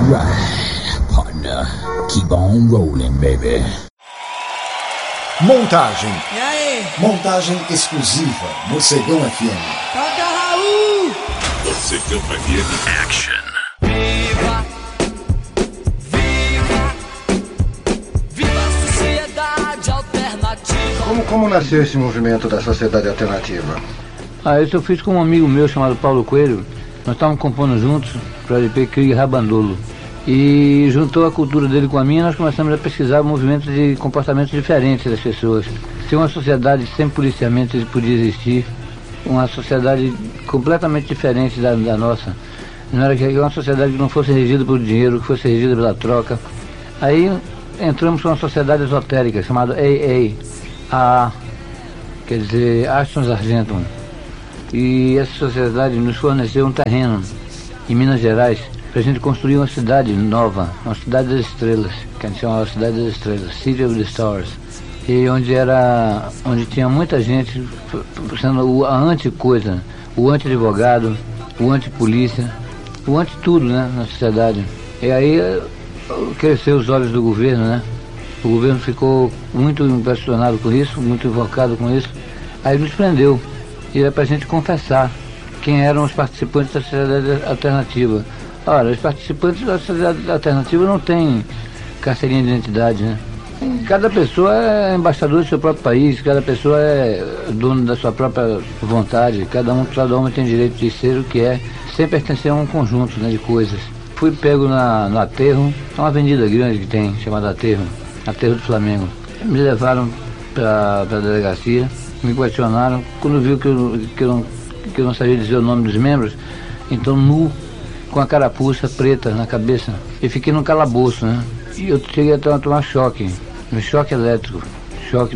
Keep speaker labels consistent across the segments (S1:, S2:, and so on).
S1: Alright, partner. Keep on rolling, baby.
S2: Montagem.
S3: E aí?
S2: Montagem exclusiva. Morcegão FM.
S3: Toca, Raul!
S4: Morcegão FM Action.
S3: Viva! Viva! Viva a sociedade alternativa!
S5: Como nasceu esse movimento da sociedade alternativa?
S6: Isso eu fiz com um amigo meu chamado Paulo Coelho. Nós estávamos compondo juntos para o LP Krieg Rabandolo. E juntou a cultura dele com a minha, nós começamos a pesquisar movimentos de comportamentos diferentes das pessoas. Se uma sociedade sem policiamento podia existir, uma sociedade completamente diferente da nossa. Não era uma sociedade que não fosse regida por dinheiro, que fosse regida pela troca. Aí entramos para uma sociedade esotérica chamada AA, quer dizer, Aston Argentum. E essa sociedade nos forneceu um terreno em Minas Gerais para a gente construir uma cidade nova, uma cidade das estrelas, que a gente chama de Cidade das Estrelas, City of the Stars. E onde tinha muita gente sendo a anti-coisa, o anti-advogado, o anti-polícia, o anti-tudo, né, na sociedade. E aí cresceu os olhos do governo, né? O governo ficou muito impressionado com isso, muito invocado com isso. Aí nos prendeu. E era para a gente confessar quem eram os participantes da sociedade alternativa. Ora, os participantes da sociedade alternativa não têm carteirinha de identidade, né? Cada pessoa é embaixador do seu próprio país, cada pessoa é dono da sua própria vontade, cada um tem direito de ser o que é, sem pertencer a um conjunto, né, de coisas. Fui pego no Aterro, é uma avenida grande que tem, chamada Aterro do Flamengo. Me levaram para a delegacia, me questionaram, quando viu que eu não sabia dizer o nome dos membros, então nu, com a carapuça preta na cabeça, eu fiquei num calabouço, né? E eu cheguei a tomar choque, choque elétrico, choque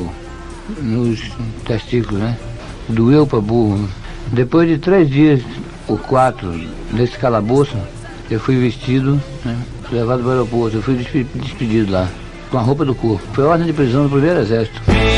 S6: nos testículos, né? Doeu pra burro. Depois de 3 dias ou 4 nesse calabouço, eu fui vestido, né? Levado para o aeroporto, eu fui despedido lá, com a roupa do corpo. Foi ordem de prisão do 1º Exército.